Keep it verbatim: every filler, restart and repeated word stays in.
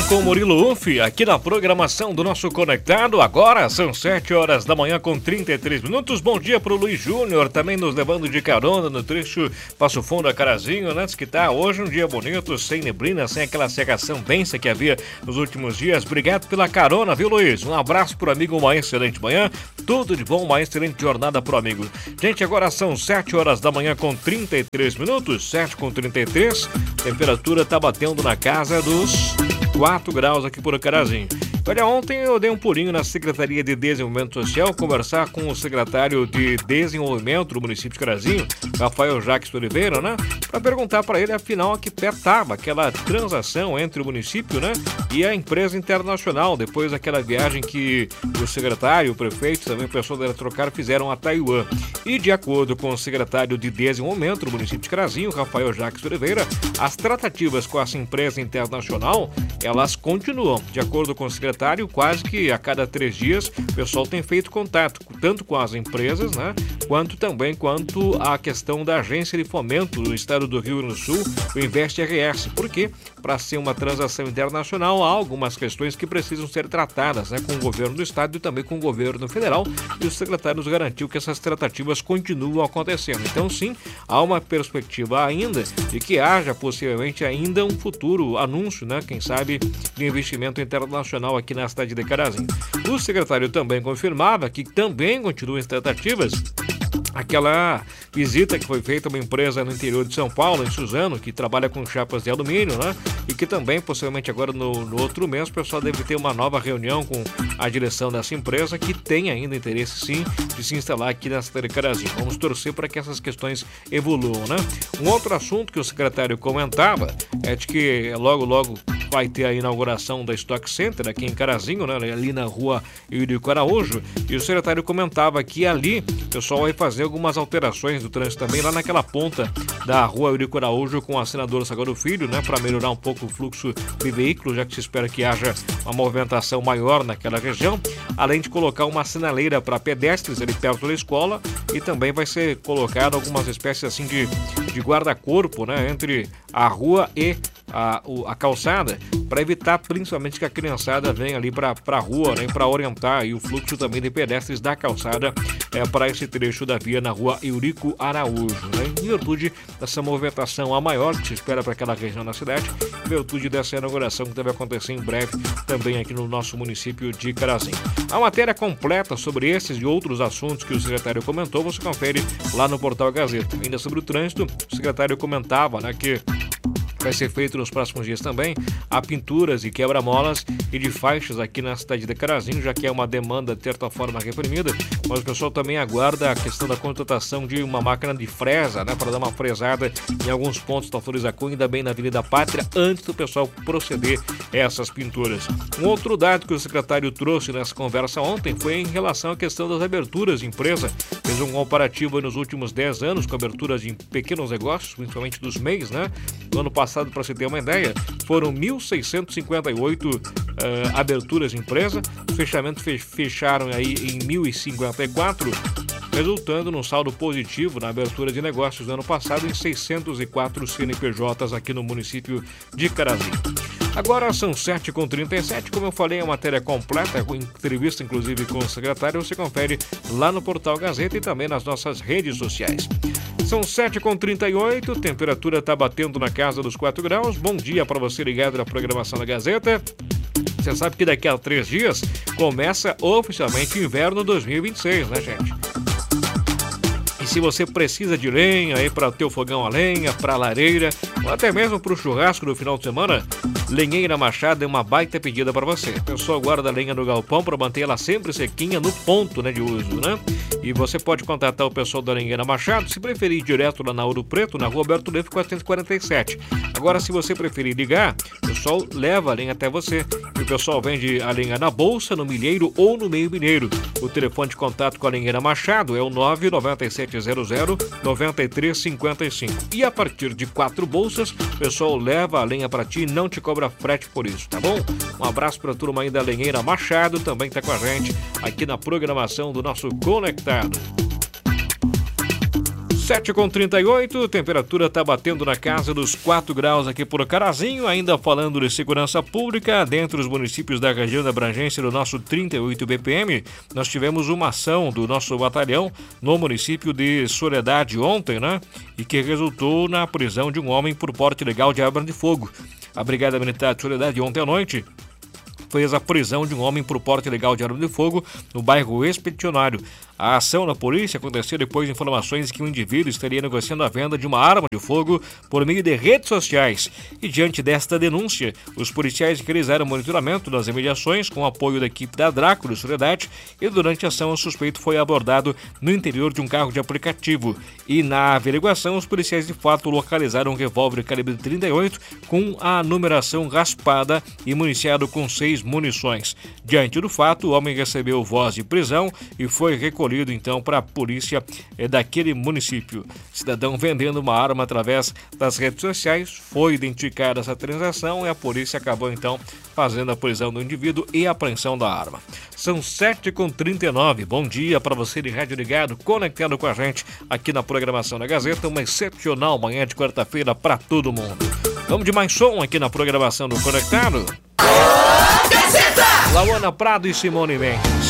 com o Murilo Uff, aqui na programação do nosso Conectado. Agora são sete horas da manhã com trinta e três minutos. Bom dia pro Luiz Júnior, também nos levando de carona no trecho Passo Fundo a Carazinho, né? Diz que tá hoje um dia bonito, sem neblina, sem aquela secação densa que havia nos últimos dias. Obrigado pela carona, viu, Luiz? Um abraço pro amigo, uma excelente manhã. Tudo de bom, uma excelente jornada pro amigo. Gente, agora são sete horas da manhã com trinta e três minutos, sete com trinta e três. Temperatura tá batendo na casa dos quatro graus aqui por Carazinho. Olha, ontem eu dei um pulinho na Secretaria de Desenvolvimento Social, conversar com o secretário de Desenvolvimento do município de Carazinho, Rafael Jacques Oliveira, né? Para perguntar para ele, afinal, a que pé estava aquela transação entre o município, né? E a empresa internacional, depois daquela viagem que o secretário, o prefeito, também o pessoal da Eletrocar fizeram a Taiwan. E de acordo com o secretário de Desenvolvimento do município de Carazinho, Rafael Jacques Oliveira, as tratativas com essa empresa internacional, elas continuam. De acordo com o secretário, quase que a cada três dias o pessoal tem feito contato, tanto com as empresas, né, quanto também quanto a questão da agência de fomento do estado do Rio Grande do Sul, o Invest R S. Por quê? Para ser uma transação internacional, há algumas questões que precisam ser tratadas, né, com o governo do estado e também com o governo federal, e o secretário nos garantiu que essas tratativas continuam acontecendo. Então, sim, há uma perspectiva ainda de que haja possivelmente ainda um futuro anúncio, né, quem sabe, de investimento internacional aqui na cidade de Carazinho. O secretário também confirmava que também continuam as tratativas aquela visita que foi feita a uma empresa no interior de São Paulo, em Suzano, que trabalha com chapas de alumínio, né? E que também, possivelmente agora no, no outro mês, o pessoal deve ter uma nova reunião com a direção dessa empresa, que tem ainda interesse, sim, de se instalar aqui na cidade de Carazinho. Vamos torcer para que essas questões evoluam, né? Um outro assunto que o secretário comentava é de que logo, logo vai ter a inauguração da Stock Center aqui em Carazinho, né? Ali na rua Eurico Araújo, e o secretário comentava que ali o pessoal vai fazer algumas alterações do trânsito também lá naquela ponta da rua Eurico Araújo com a senadora Sagaro Filho, né, para melhorar um pouco o fluxo de veículos, já que se espera que haja uma movimentação maior naquela região, além de colocar uma sinaleira para pedestres ali perto da escola, e também vai ser colocado algumas espécies assim de, de guarda-corpo, né, entre a rua e a, a calçada, para evitar principalmente que a criançada venha ali para a rua, né, para orientar e o fluxo também de pedestres da calçada é, para esse trecho da via na rua Eurico Araújo, né, em virtude dessa movimentação a maior que se espera para aquela região da cidade, em virtude dessa inauguração que deve acontecer em breve também aqui no nosso município de Carazinho. A matéria completa sobre esses e outros assuntos que o secretário comentou, você confere lá no portal Gazeta. Ainda sobre o trânsito, o secretário comentava, né, que vai ser feito nos próximos dias também a pinturas e quebra-molas e de faixas aqui na cidade de Carazinho, já que é uma demanda de certa forma reprimida, mas o pessoal também aguarda a questão da contratação de uma máquina de fresa, né, para dar uma fresada em alguns pontos da Flores da Cunha, ainda bem na Avenida Pátria, antes do pessoal proceder a essas pinturas. Um outro dado que o secretário trouxe nessa conversa ontem foi em relação à questão das aberturas de empresa. Fez um comparativo nos últimos dez anos com aberturas de pequenos negócios, principalmente dos M E Is, né? No ano passado, para você ter uma ideia, foram mil seiscentos e cinquenta e oito uh, aberturas de empresa, os fechamentos fe fecharam aí em mil e cinquenta e quatro, resultando num saldo positivo na abertura de negócios do ano passado em seiscentos e quatro C N P Js aqui no município de Carazinho. Agora são sete com trinta e sete, como eu falei, a matéria completa, com entrevista inclusive com o secretário, você confere lá no portal Gazeta e também nas nossas redes sociais. São sete com trinta e oito, temperatura está batendo na casa dos quatro graus. Bom dia para você ligado na programação da Gazeta. Você sabe que daqui a três dias começa oficialmente o inverno dois mil e vinte e seis, né, gente? E se você precisa de lenha aí para o teu fogão a lenha, para a lareira, ou até mesmo para o churrasco no final de semana, Lenheira Machado é uma baita pedida para você. O pessoal guarda a lenha no galpão para manter ela sempre sequinha no ponto, né, de uso, né? E você pode contatar o pessoal da Lenheira Machado, se preferir direto lá na Ouro Preto, na rua Alberto Leite quatrocentos e quarenta e sete. Agora, se você preferir ligar, o pessoal leva a lenha até você. E o pessoal vende a lenha na bolsa, no milheiro ou no meio mineiro. O telefone de contato com a Lenheira Machado é o nove nove sete zero zero nove três cinco cinco. E a partir de quatro bolsas, o pessoal leva a lenha para ti e não te cobra frete por isso, tá bom? Um abraço para a turma aí da Lenheira Machado, também tá com a gente aqui na programação do nosso Conectado. sete com trinta e oito, temperatura está batendo na casa dos quatro graus aqui por Carazinho. Ainda falando de segurança pública, dentro dos municípios da região da abrangência do nosso trinta e oito B P M, nós tivemos uma ação do nosso batalhão no município de Soledade ontem, né? E que resultou na prisão de um homem por porte ilegal de arma de fogo. A Brigada Militar de Soledade ontem à noite fez a prisão de um homem por porte ilegal de arma de fogo no bairro Expedicionário. A ação da polícia aconteceu depois de informações que o indivíduo estaria negociando a venda de uma arma de fogo por meio de redes sociais. E diante desta denúncia, os policiais realizaram monitoramento das imediações com o apoio da equipe da Drácula de Soledade e durante a ação o suspeito foi abordado no interior de um carro de aplicativo. E na averiguação, os policiais de fato localizaram um revólver calibre trinta e oito com a numeração raspada e municiado com seis munições. Diante do fato, o homem recebeu voz de prisão e foi recolhido então para a polícia eh, daquele município. Cidadão vendendo uma arma através das redes sociais, foi identificada essa transação e a polícia acabou então fazendo a prisão do indivíduo e a apreensão da arma. São sete com trinta e nove. Bom dia para você de rádio ligado, conectado com a gente aqui na programação da Gazeta. Uma excepcional manhã de quarta-feira para todo mundo. Vamos de mais som aqui na programação do Conectado. Lauana Prado e Simone Mendes.